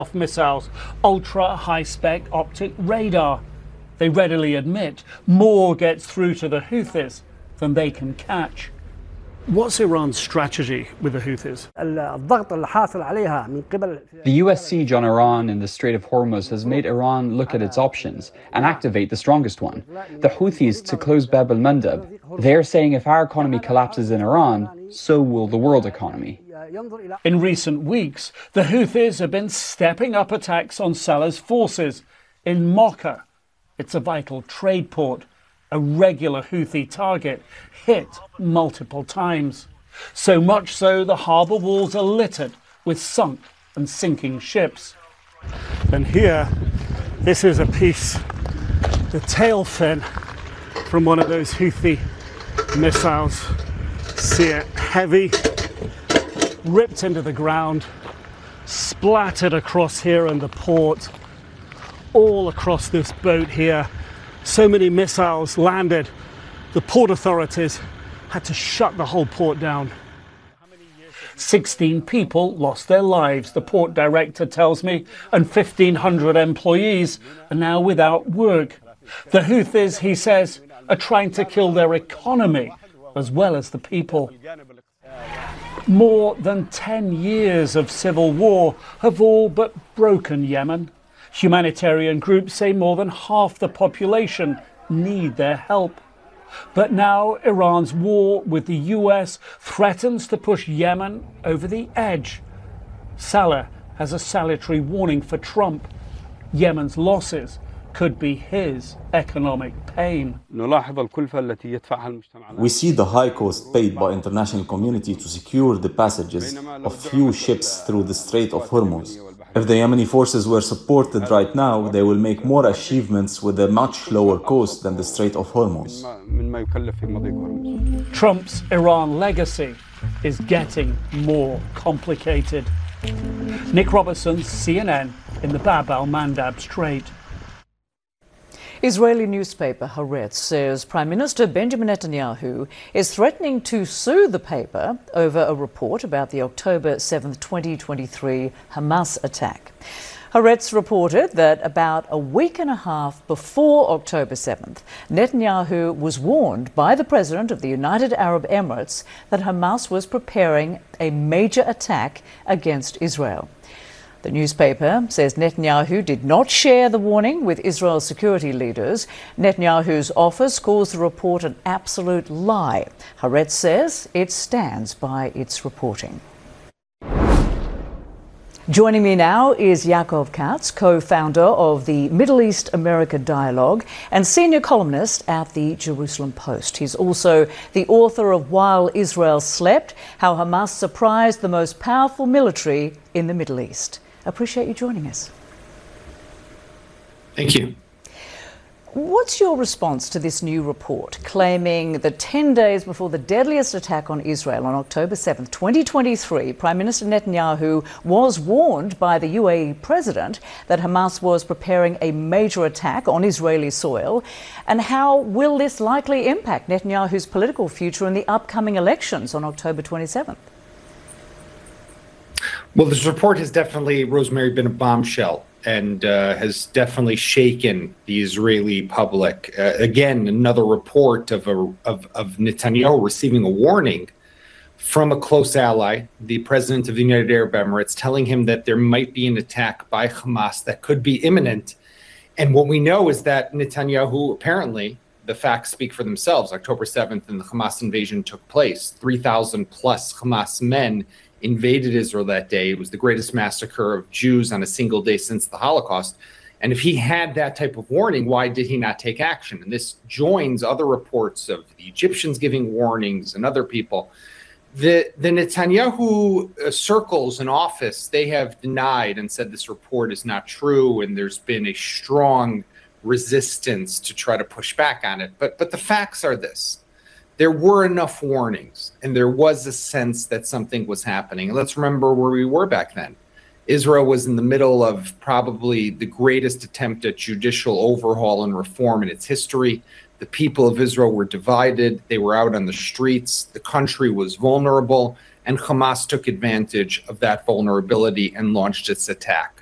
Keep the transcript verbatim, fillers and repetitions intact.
missiles, ultra-high-spec optic radar. They readily admit more gets through to the Houthis than they can catch. What's Iran's strategy with the Houthis? The U S siege on Iran in the Strait of Hormuz has made Iran look at its options and activate the strongest one, the Houthis, to close Bab al-Mandab. They're saying if our economy collapses in Iran, so will the world economy. In recent weeks, the Houthis have been stepping up attacks on Saleh's forces in Mocha. It's a vital trade port, a regular Houthi target, hit multiple times. So much so the harbour walls are littered with sunk and sinking ships. And here, this is a piece, the tail fin from one of those Houthi missiles. See it, heavy, ripped into the ground, splattered across here in the port, all across this boat here. So many missiles landed, the port authorities had to shut the whole port down. sixteen people lost their lives, the port director tells me, and fifteen hundred employees are now without work. The Houthis, he says, are trying to kill their economy as well as the people. More than ten years of civil war have all but broken Yemen. Humanitarian groups say more than half the population need their help. But now Iran's war with the U S threatens to push Yemen over the edge. Saleh has a salutary warning for Trump. Yemen's losses could be his economic pain. We see the high cost paid by international community to secure the passages of few ships through the Strait of Hormuz. If the Yemeni forces were supported right now, they will make more achievements with a much lower cost than the Strait of Hormuz. Trump's Iran legacy is getting more complicated. Nick Robertson, C N N, in the Bab al-Mandab Strait. Israeli newspaper Haaretz says Prime Minister Benjamin Netanyahu is threatening to sue the paper over a report about the October seventh, twenty twenty-three Hamas attack. Haaretz reported that about a week and a half before October seventh, Netanyahu was warned by the President of the United Arab Emirates that Hamas was preparing a major attack against Israel. The newspaper says Netanyahu did not share the warning with Israel's security leaders. Netanyahu's office calls the report an absolute lie. Haaretz says it stands by its reporting. Joining me now is Yaakov Katz, co-founder of the Middle East America Dialogue and senior columnist at the Jerusalem Post. He's also the author of While Israel Slept, How Hamas Surprised the Most Powerful Military in the Middle East. Appreciate you joining us. Thank you. What's your response to this new report claiming that ten days before the deadliest attack on Israel on October seventh, twenty twenty-three, Prime Minister Netanyahu was warned by the U A E president that Hamas was preparing a major attack on Israeli soil? And how will this likely impact Netanyahu's political future in the upcoming elections on October twenty-seventh? Well, this report has definitely, Rosemary, been a bombshell and uh, has definitely shaken the Israeli public. Uh, again, another report of, a, of, of Netanyahu receiving a warning from a close ally, the President of the United Arab Emirates, telling him that there might be an attack by Hamas that could be imminent. And what we know is that Netanyahu, apparently, the facts speak for themselves. October seventh and the Hamas invasion took place. three thousand plus Hamas men invaded Israel that day. It was the greatest massacre of Jews on a single day since the Holocaust. And if he had that type of warning, why did he not take action? And this joins other reports of the Egyptians giving warnings and other people. The, the Netanyahu uh, circles in office, they have denied and said this report is not true, and there's been a strong resistance to try to push back on it. But, but the facts are this. There were enough warnings, and there was a sense that something was happening. And let's remember where we were back then. Israel was in the middle of probably the greatest attempt at judicial overhaul and reform in its history. The people of Israel were divided. They were out on the streets. The country was vulnerable, and Hamas took advantage of that vulnerability and launched its attack.